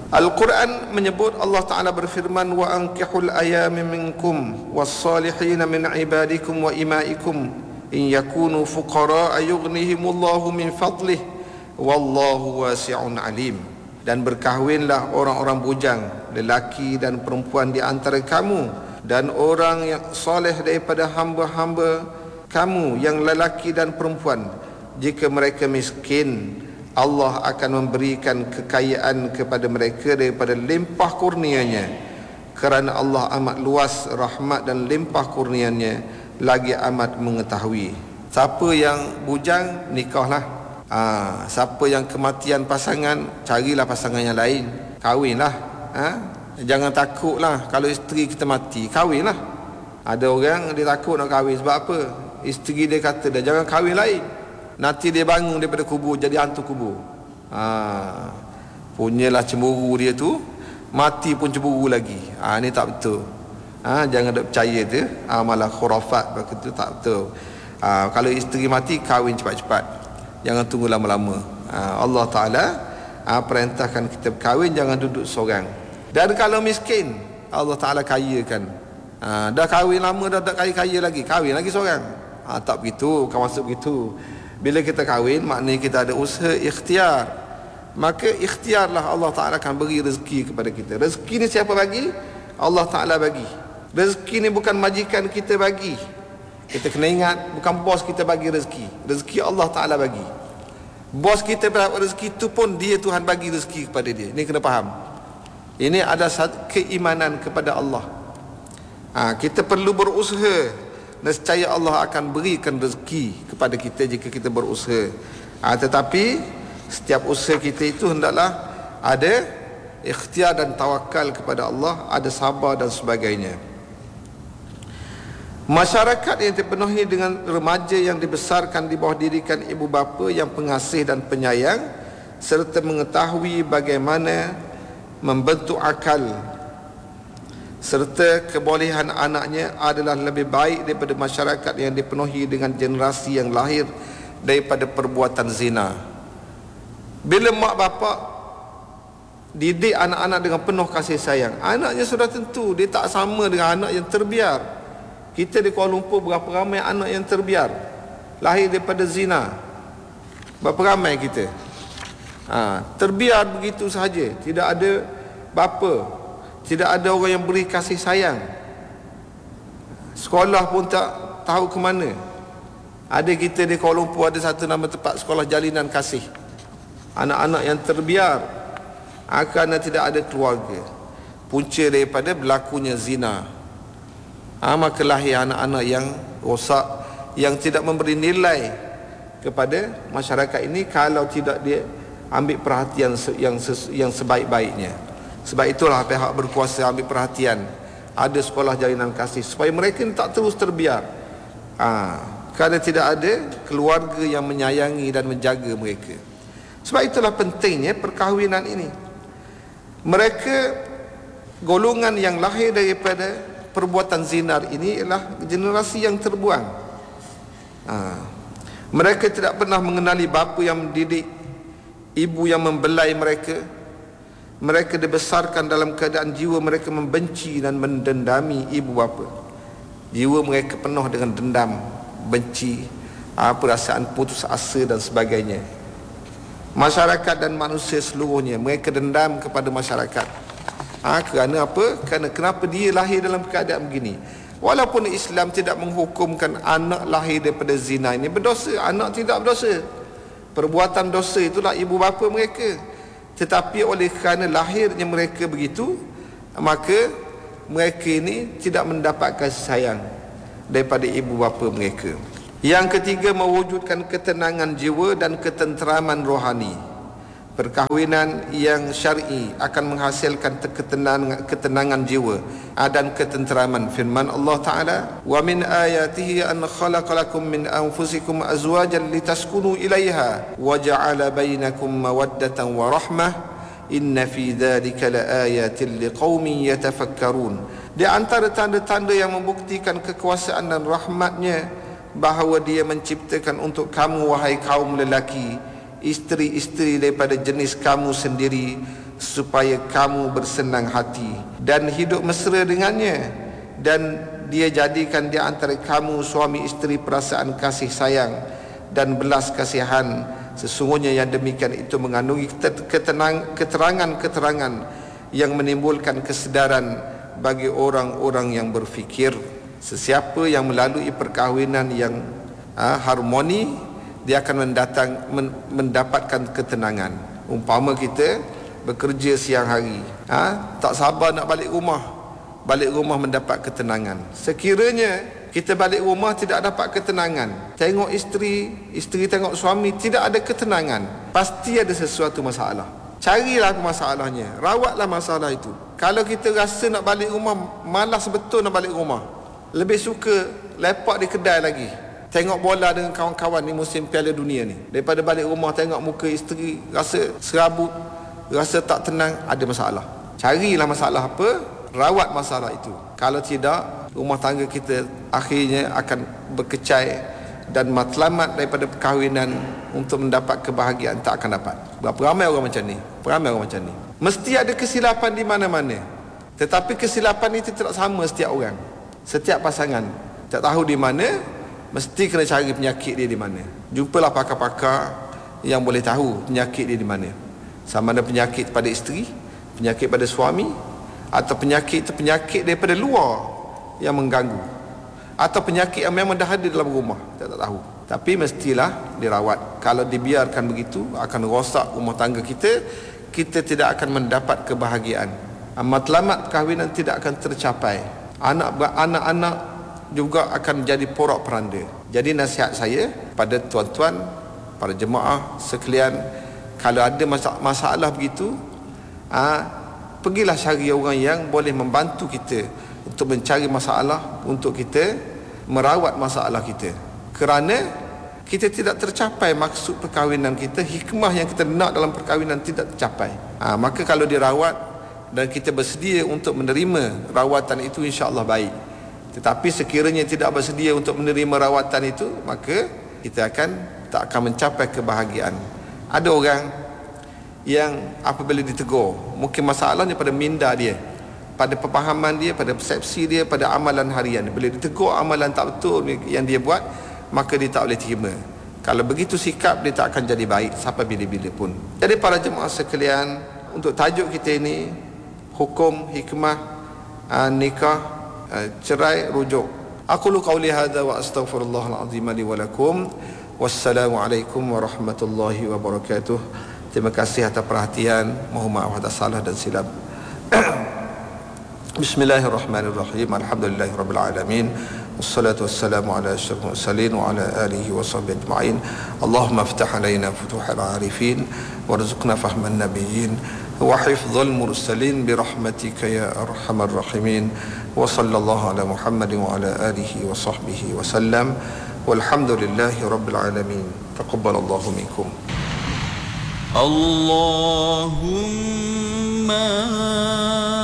Al-Quran menyebut, Allah Ta'ala berfirman, wa ankihul ayami minkum was-salihina min ibadikum wa imaikum in yakunu fuqara'a yughnihimullahu min fadlih wallahu wasi'un alim. Dan berkahwinlah orang-orang bujang, lelaki dan perempuan di antara kamu, dan orang yang soleh daripada hamba-hamba kamu yang lelaki dan perempuan. Jika mereka miskin, Allah akan memberikan kekayaan kepada mereka daripada limpah kurnianya, kerana Allah amat luas rahmat dan limpah kurnianya, lagi amat mengetahui. Siapa yang bujang, nikahlah. Siapa yang kematian pasangan, carilah pasangan yang lain, kahwinlah. Jangan takutlah kalau isteri kita mati, kahwinlah. Ada orang dia takut nak kahwin sebab apa? Isteri dia kata dah, jangan kahwin lain, nanti dia bangun daripada kubur jadi hantu kubur. Punyalah cemburu dia tu, mati pun cemburu lagi. Ni tak betul. Jangan duk percaya tu. Malah khurafat begitu, tak betul. Kalau isteri mati, kahwin cepat-cepat, jangan tunggu lama-lama. Allah Ta'ala perintahkan kita berkahwin, jangan duduk seorang. Dan kalau miskin, Allah Ta'ala kayakan. Dah kahwin lama, dah kaya-kaya lagi, kahwin lagi seorang. Tak begitu, bukan maksud begitu. Bila kita kahwin, maknanya kita ada usaha ikhtiar. Maka ikhtiarlah, Allah Ta'ala akan beri rezeki kepada kita. Rezeki ni siapa bagi? Allah Ta'ala bagi. Rezeki ni bukan majikan kita bagi. Kita kena ingat, bukan bos kita bagi rezeki. Rezeki Allah Ta'ala bagi. Bos kita berapa rezeki tu pun dia, Tuhan bagi rezeki kepada dia. Ini kena faham. Ini ada satu keimanan kepada Allah. Kita perlu berusaha. Nescaya Allah akan berikan rezeki kepada kita jika kita berusaha. Tetapi setiap usaha kita itu hendaklah ada ikhtiar dan tawakal kepada Allah, ada sabar dan sebagainya. Masyarakat yang dipenuhi dengan remaja yang dibesarkan di bawah didikan ibu bapa yang pengasih dan penyayang, serta mengetahui bagaimana membentuk akal serta kebolehan anaknya, adalah lebih baik daripada masyarakat yang dipenuhi dengan generasi yang lahir daripada perbuatan zina. Bila mak bapak didik anak-anak dengan penuh kasih sayang, anaknya sudah tentu dia tak sama dengan anak yang terbiar. Kita di Kuala Lumpur berapa ramai anak yang terbiar, lahir daripada zina. Berapa ramai kita terbiar begitu sahaja, tidak ada bapa, tidak ada orang yang beri kasih sayang. Sekolah pun tak tahu ke mana. Ada kita di Kuala Lumpur ada satu nama tempat sekolah jalinan kasih. Anak-anak yang terbiar kerana tidak ada keluarga. Punca daripada berlakunya zina. Maka lahir anak-anak yang rosak, yang tidak memberi nilai kepada masyarakat ini kalau tidak dia ambil perhatian yang sebaik-baiknya. Sebab itulah pihak berkuasa ambil perhatian, ada sekolah jalinan kasih supaya mereka tak terus terbiar. Kerana tidak ada keluarga yang menyayangi dan menjaga mereka. Sebab itulah pentingnya perkahwinan ini. Mereka golongan yang lahir daripada perbuatan zinar ini ialah generasi yang terbuang. Mereka tidak pernah mengenali bapa yang mendidik, ibu yang membelai mereka. Mereka dibesarkan dalam keadaan jiwa mereka membenci dan mendendami ibu bapa. Jiwa mereka penuh dengan dendam, benci, perasaan putus asa dan sebagainya. Masyarakat dan manusia seluruhnya, mereka dendam kepada masyarakat. Kerana apa? Kerana kenapa dia lahir dalam keadaan begini. Walaupun Islam tidak menghukumkan anak lahir daripada zina ini berdosa, anak tidak berdosa. Perbuatan dosa itulah ibu bapa mereka. Tetapi oleh kerana lahirnya mereka begitu, maka mereka ini tidak mendapat kasih sayang daripada ibu bapa mereka. Yang ketiga, mewujudkan ketenangan jiwa dan ketenteraman rohani. Perkahwinan yang syar'i akan menghasilkan ketenangan jiwa dan ketenteraman. Firman Allah Ta'ala, wa min ayatihi an khalaqalakum min anfusikum azwajan litaskunu ilaiha wa ja'ala bainakum mawaddatan wa rahmah inna fi dhalika laayatin liqaumin yatafakkarun. Di antara tanda-tanda yang membuktikan kekuasaan dan rahmatnya, bahawa dia menciptakan untuk kamu wahai kaum lelaki isteri-isteri daripada jenis kamu sendiri, supaya kamu bersenang hati dan hidup mesra dengannya, dan dia jadikan di antara kamu suami isteri perasaan kasih sayang dan belas kasihan. Sesungguhnya yang demikian itu mengandungi keterangan-keterangan yang menimbulkan kesedaran bagi orang-orang yang berfikir. Sesiapa yang melalui perkahwinan yang harmoni, dia akan mendapatkan ketenangan. Umpama kita bekerja siang hari, tak sabar nak balik rumah mendapat ketenangan. Sekiranya kita balik rumah tidak dapat ketenangan, tengok isteri tengok suami tidak ada ketenangan, pasti ada sesuatu masalah. Carilah masalahnya, rawatlah masalah itu. Kalau kita rasa nak balik rumah, malas betul nak balik rumah, lebih suka lepak di kedai lagi, tengok bola dengan kawan-kawan ni musim Piala Dunia ni, daripada balik rumah tengok muka isteri, rasa serabut, rasa tak tenang, ada masalah. Carilah masalah apa, rawat masalah itu. Kalau tidak, rumah tangga kita akhirnya akan berkecai dan matlamat daripada perkahwinan untuk mendapat kebahagiaan tak akan dapat. Berapa ramai orang macam ni? Mesti ada kesilapan di mana-mana, tetapi kesilapan itu tidak sama setiap orang, setiap pasangan. Tak tahu di mana, mesti kena cari penyakit dia di mana. Jumpalah pakar-pakar yang boleh tahu penyakit dia di mana. Sama ada penyakit pada isteri, penyakit pada suami, atau penyakit daripada luar yang mengganggu, atau penyakit yang memang dah ada dalam rumah, tak tahu. Tapi mestilah dirawat. Kalau dibiarkan begitu, akan rosak rumah tangga kita. Kita tidak akan mendapat kebahagiaan. Matlamat kahwinan tidak akan tercapai. Anak-anak juga akan jadi porak peranda. Jadi nasihat saya pada tuan-tuan, para jemaah sekalian, kalau ada masalah begitu, pergilah cari orang yang boleh membantu kita untuk mencari masalah, untuk kita merawat masalah kita. Kerana kita tidak tercapai maksud perkahwinan kita, hikmah yang kita nak dalam perkahwinan tidak tercapai. Maka kalau dirawat dan kita bersedia untuk menerima rawatan itu, insya-Allah baik. Tetapi sekiranya tidak bersedia untuk menerima rawatan itu, maka kita tak akan mencapai kebahagiaan. Ada orang yang apabila ditegur, mungkin masalahnya pada minda dia, pada pemahaman dia, pada persepsi dia, pada amalan harian. Bila ditegur amalan tak betul yang dia buat, maka dia tak boleh terima. Kalau begitu sikap, dia tak akan jadi baik sampai bila-bila pun. Jadi para jemaah sekalian, untuk tajuk kita ini, hukum hikmah nikah, cerai rujuk. Aqulu qawli hadza wa astaghfirullahal azim li wa lakum. Wassalamualaikum warahmatullahi wabarakatuh. Terima kasih atas perhatian. Mohon maaf atas salah dan silap. Bismillahirrahmanirrahim. Alhamdulillahirabbil alamin. Wassalatu wassalamu ala asyrafil mursalin wa ala alihi wa sahbihi ajma'in. Allahumma iftah alaina futuhal arifin warzuqna fahman nabiyyin wa hifdhal mursalin bi rahmatika ya arhamar rahimin. Wa sallallahu ala Muhammadin wa ala alihi wa sahbihi wa sallam. Walhamdulillahi rabbil alamin. Taqabbalallahu minkum. Allahumma